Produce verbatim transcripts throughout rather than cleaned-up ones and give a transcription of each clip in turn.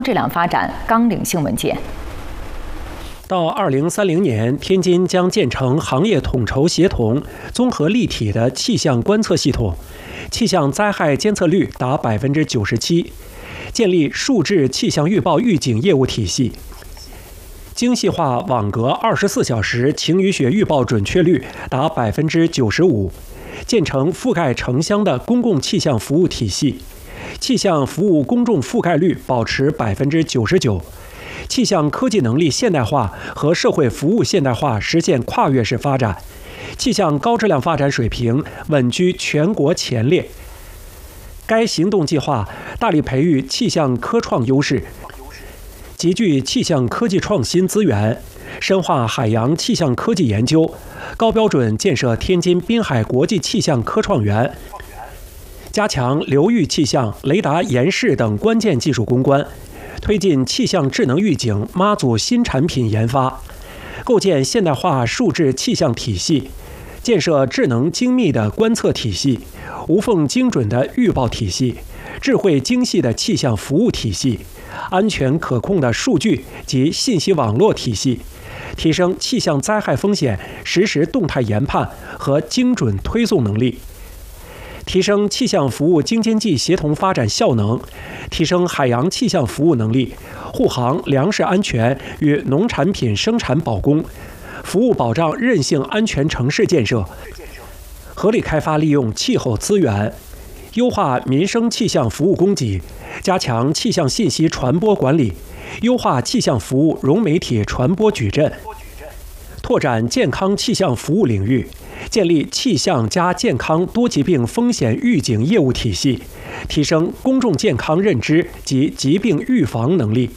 质量发展纲领性文件。 到二零三零年，天津将建成行业统筹协同、综合立体的气象观测系统，气象灾害监测率达百分之九十七，建立数字气象预报预警业务体系，精细化网格二十四小时晴雨雪预报准确率达百分之九十五，建成覆盖城乡的公共气象服务体系。气象服务公众覆盖率保持百分之九十九，气象科技能力现代化和社会服务现代化实现跨越式发展，气象高质量发展水平稳居全国前列。该行动计划大力培育气象科创优势，集聚气象科技创新资源，深化海洋气象科技研究，高标准建设天津滨海国际气象科创园。加强流域气象、雷达延视等关键技术攻关，推进气象智能预警妈祖新产品研发，构建现代化数字气象体系，建设智能精密的观测体系、无缝精准的预报体系、智慧精细的气象服务体系、安全可控的数据及信息网络体系，提升气象灾害风险实时动态研判和精准推送能力。提升气象服务京津冀协同发展效能，提升海洋气象服务能力，护航粮食安全与农产品生产保供，服务保障韧性安全城市建设，合理开发利用气候资源，优化民生气象服务供给，加强气象信息传播管理，优化气象服务融媒体传播矩阵，拓展健康气象服务领域，建立气象加健康多疾病风险预警业务体系，提升公众健康认知及疾病预防能力。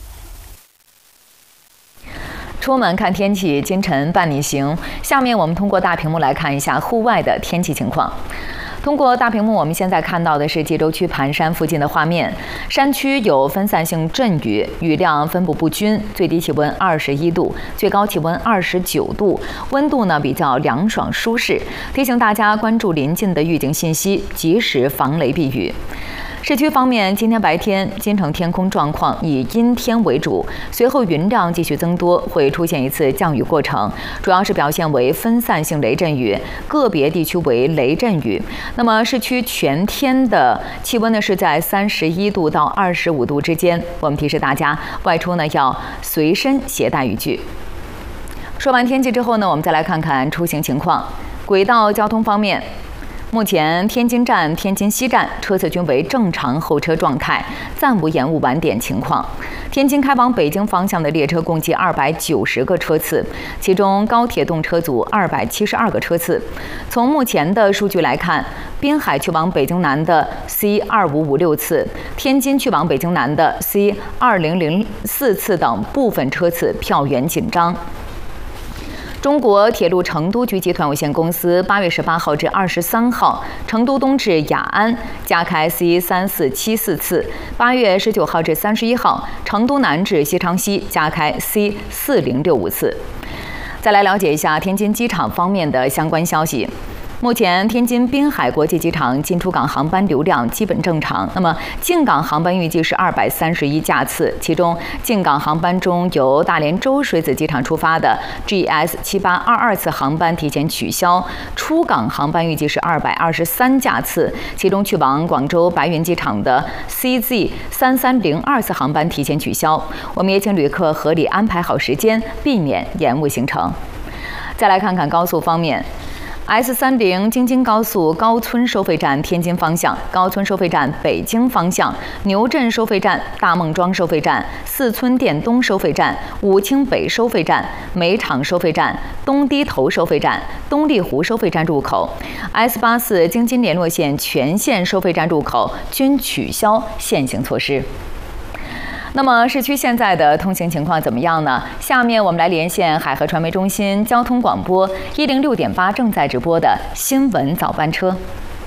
出门看天气，今晨伴你行。下面我们通过大屏幕来看一下户外的天气情况。通过大屏幕，我们现在看到的是济州区盘山附近的画面。山区有分散性阵雨，雨量分布不均，最低气温二十一度，最高气温二十九度，温度呢比较凉爽舒适。提醒大家关注临近的预警信息，及时防雷避雨。市区方面，今天白天京城天空状况以阴天为主，随后云量继续增多，会出现一次降雨过程，主要是表现为分散性雷阵雨，个别地区为雷阵雨。那么市区全天的气温呢是在三十一度到二十五度之间。我们提示大家，外出呢要随身携带雨具。说完天气之后呢，我们再来看看出行情况。轨道交通方面，目前天津站、天津西站车次均为正常候车状态，暂无延误晚点情况。天津开往北京方向的列车共计二百九十个车次，其中高铁动车组二百七十二个车次。从目前的数据来看，滨海去往北京南的 C 二五五六次，天津去往北京南的 C 二零零四次等部分车次票源紧张。中国铁路成都局集团有限公司八月十八号至二十三号，成都东至雅安加开 C 三四七四次；八月十九号至三十一号，成都南至西昌西加开 C 四零六五次。再来了解一下天津机场方面的相关消息。目前，天津滨海国际机场进出港航班流量基本正常。那么，进港航班预计是二百三十一架次，其中进港航班中由大连洲水子机场出发的 G S 七八二二次航班提前取消，出港航班预计是二百二十三架次，其中去往广州白云机场的 C Z 三三零二次航班提前取消。我们也请旅客合理安排好时间，避免延误行程。再来看看高速方面。S 三零京津高速高村收费站天津方向、高村收费站北京方向、牛镇收费站、大孟庄收费站、四村店东收费站、武清北收费站、煤厂收费站、东堤头收费站、东丽湖收费站入口、S 八四京津联络线全线收费站入口均取消限行措施。那么市区现在的通行情况怎么样呢？下面我们来连线海河传媒中心交通广播一零六点八正在直播的新闻早班车。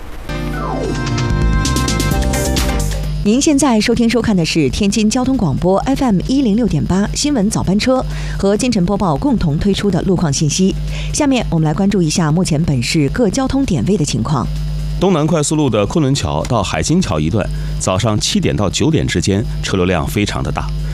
您现在收听收看的是天津交通广播 F M 一零六点八新闻早班车和京晨播报共同推出的路况信息。下面我们来关注一下目前本市各交通点位的情况。 东南快速路的昆仑桥到海金桥一段，早上七点到九点之间车流量非常的大，